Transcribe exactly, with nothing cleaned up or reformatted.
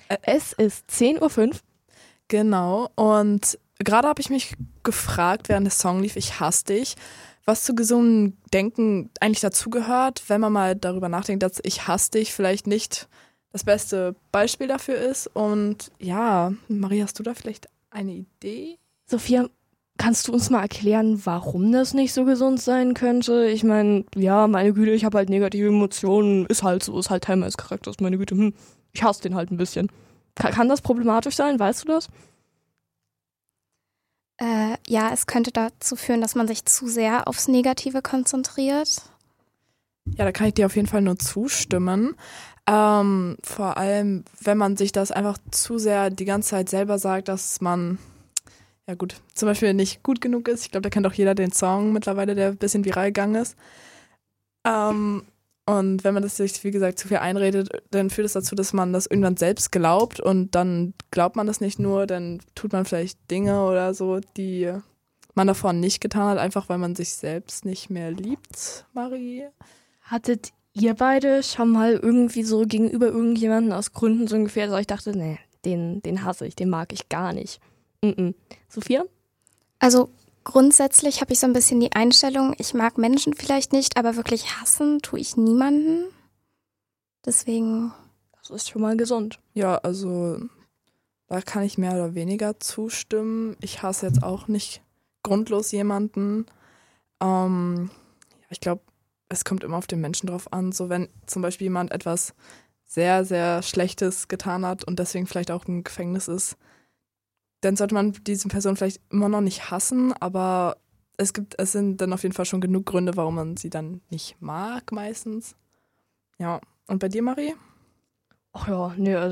Es ist zehn Uhr fünf. Genau, und gerade habe ich mich gefragt, während der Song lief, ich hasse dich, was zu gesundem Denken eigentlich dazugehört, wenn man mal darüber nachdenkt, dass ich hasse dich vielleicht nicht das beste Beispiel dafür ist. Und ja, Marie, hast du da vielleicht eine Idee? Sophia, kannst du uns mal erklären, warum das nicht so gesund sein könnte? Ich meine, ja, meine Güte, ich habe halt negative Emotionen, ist halt so, ist halt Teil meines Charakters, meine Güte, hm, ich hasse den halt ein bisschen. Kann, kann das problematisch sein, weißt du das? Äh, ja, es könnte dazu führen, dass man sich zu sehr aufs Negative konzentriert. Ja, da kann ich dir auf jeden Fall nur zustimmen. Ähm, vor allem, wenn man sich das einfach zu sehr die ganze Zeit selber sagt, dass man, ja gut, zum Beispiel nicht gut genug ist. Ich glaube, da kennt auch jeder den Song mittlerweile, der ein bisschen viral gegangen ist. Ähm, und wenn man das sich, wie gesagt, zu viel einredet, dann führt es dazu, dass man das irgendwann selbst glaubt und dann glaubt man das nicht nur, dann tut man vielleicht Dinge oder so, die man davor nicht getan hat, einfach weil man sich selbst nicht mehr liebt, Marie. Hattet ihr beide schon mal irgendwie so gegenüber irgendjemanden aus Gründen so ungefähr, dass ich dachte, nee, den, den hasse ich, den mag ich gar nicht. Mm-mm. Sophia? Also grundsätzlich habe ich so ein bisschen die Einstellung, ich mag Menschen vielleicht nicht, aber wirklich hassen tue ich niemanden. Deswegen. Das ist schon mal gesund. Ja, also da kann ich mehr oder weniger zustimmen. Ich hasse jetzt auch nicht grundlos jemanden. Ähm, ja, ich glaube, es kommt immer auf den Menschen drauf an. So wenn zum Beispiel jemand etwas sehr, sehr Schlechtes getan hat und deswegen vielleicht auch im Gefängnis ist, dann sollte man diese Person vielleicht immer noch nicht hassen, aber es gibt, es sind dann auf jeden Fall schon genug Gründe, warum man sie dann nicht mag meistens. Ja, und bei dir, Marie? Ach ja, nee,